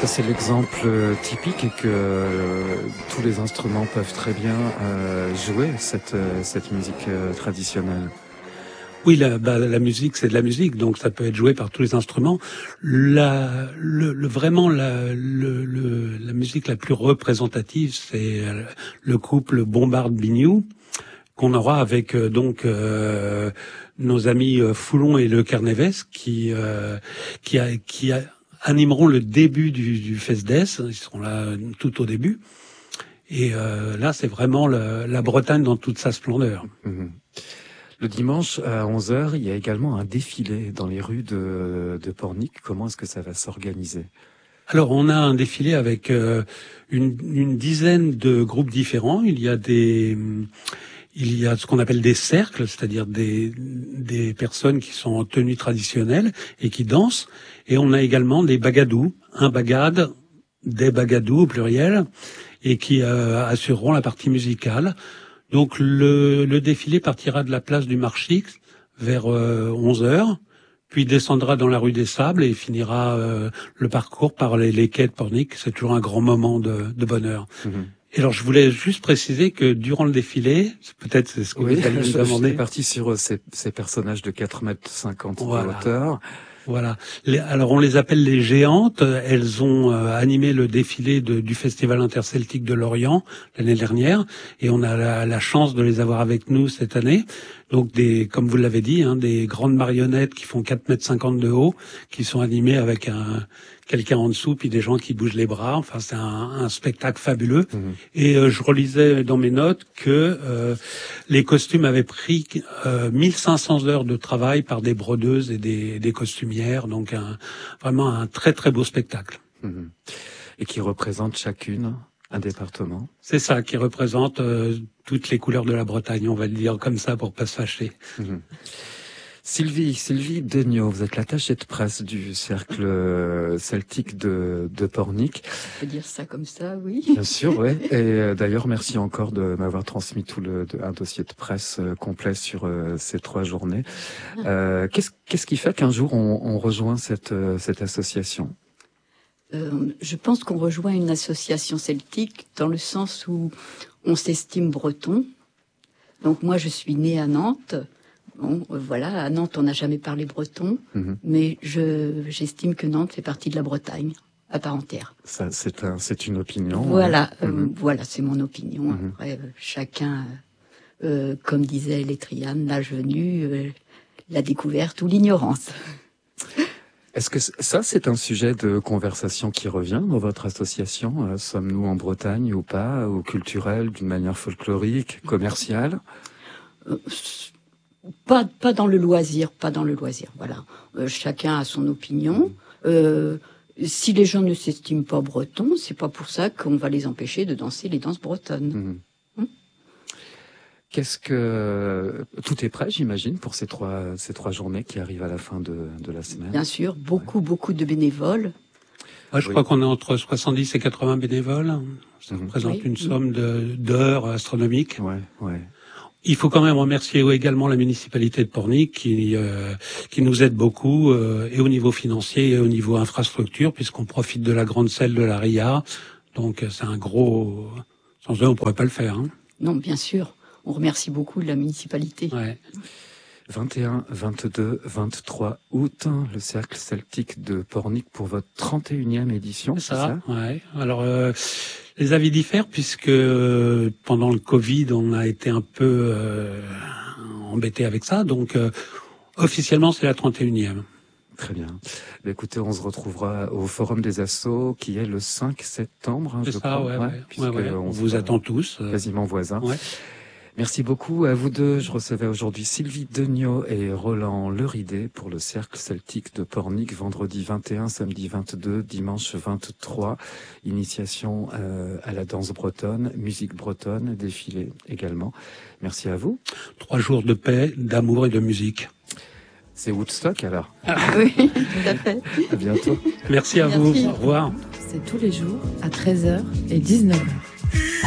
Ça, c'est l'exemple typique et que tous les instruments peuvent très bien jouer cette musique traditionnelle. Oui, la musique, c'est de la musique, donc ça peut être joué par tous les instruments. Vraiment, la musique la plus représentative, c'est le couple Bombard-Biniou, qu'on aura avec nos amis Foulon et Le Carneves, qui animeront le début du FESDES. Ils seront là tout au début. Et là, c'est vraiment la Bretagne dans toute sa splendeur. Mmh. Le dimanche à 11h, il y a également un défilé dans les rues de Pornic. Comment est-ce que ça va s'organiser? Alors, on a un défilé avec une dizaine de groupes différents. Il y a ce qu'on appelle des cercles, c'est-à-dire des personnes qui sont en tenue traditionnelle et qui dansent. Et on a également des bagadous, un bagade, des bagadous au pluriel, et qui assureront la partie musicale. Donc le défilé partira de la place du Marchix vers 11h, puis descendra dans la rue des Sables et finira le parcours par les quais de Pornic. C'est toujours un grand moment de bonheur. Mmh. Et alors je voulais juste préciser que durant le défilé, peut-être c'est ce que vous allez me demander. Je suis parti sur ces personnages de 4,50 mètres de hauteur. Voilà. Alors on les appelle les géantes. Elles ont animé le défilé du Festival interceltique de Lorient l'année dernière, et on a la chance de les avoir avec nous cette année. Donc comme vous l'avez dit, des grandes marionnettes qui font 4,50 mètres de haut, qui sont animées avec quelqu'un en dessous, puis des gens qui bougent les bras. Enfin, c'est un spectacle fabuleux. Mmh. Et je relisais dans mes notes que les costumes avaient pris 1500 heures de travail par des brodeuses et des costumières. Donc, vraiment un très, très beau spectacle. Mmh. Et qui représente chacune un département. C'est ça, qui représente toutes les couleurs de la Bretagne, on va le dire comme ça pour pas se fâcher. Mmh. Sylvie Degnaud, vous êtes l'attachée de presse du cercle celtique de Pornic. On peut dire ça comme ça, oui. Bien sûr, oui. Et d'ailleurs, merci encore de m'avoir transmis un dossier de presse complet sur ces 3 journées. Qu'est-ce qui fait qu'un jour on rejoint cette association? Je pense qu'on rejoint une association celtique dans le sens où on s'estime breton. Donc moi, je suis née à Nantes. Bon, voilà, à Nantes, on n'a jamais parlé breton, mais j'estime que Nantes fait partie de la Bretagne, à part entière. Ça, c'est une opinion. Voilà, voilà, c'est mon opinion. Après, chacun, comme disait Létriane, l'âge venu, la découverte ou l'ignorance. Est-ce que ça, c'est un sujet de conversation qui revient dans votre association? Sommes-nous en Bretagne ou pas, ou culturel, d'une manière folklorique, commerciale? Pas dans le loisir, voilà. Chacun a son opinion. Si les gens ne s'estiment pas bretons, c'est pas pour ça qu'on va les empêcher de danser les danses bretonnes. Qu'est-ce que tout est prêt, j'imagine, pour ces trois journées qui arrivent à la fin de la semaine? Bien sûr, beaucoup de bénévoles. Moi, je crois qu'on est entre 70 et 80 bénévoles. Ça représente une somme d'heures astronomiques. Ouais. Il faut quand même remercier également la municipalité de Pornic qui nous aide beaucoup et au niveau financier et au niveau infrastructure, puisqu'on profite de la grande salle de la RIA. Donc c'est un gros... Sans eux, on pourrait pas le faire. Non, bien sûr. On remercie beaucoup la municipalité. Ouais. 21, 22, 23 août, le Cercle Celtique de Pornic pour votre 31e édition, c'est ça? Ouais. Alors, les avis diffèrent puisque pendant le Covid, on a été un peu embêté avec ça. Donc, officiellement, c'est la 31e. Très bien. Écoutez, on se retrouvera au Forum des Assos qui est le 5 septembre. C'est ça, ouais. On vous attend tous. Quasiment voisins. Ouais. Merci beaucoup à vous deux. Je recevais aujourd'hui Sylvie Degnaud et Roland Leridé pour le Cercle Celtique de Pornic, vendredi 21, samedi 22, dimanche 23. Initiation à la danse bretonne, musique bretonne, défilé également. Merci à vous. 3 jours de paix, d'amour et de musique. C'est Woodstock alors. Oui, tout à fait. À bientôt. Merci à vous. Au revoir. C'est tous les jours à 13h et 19h.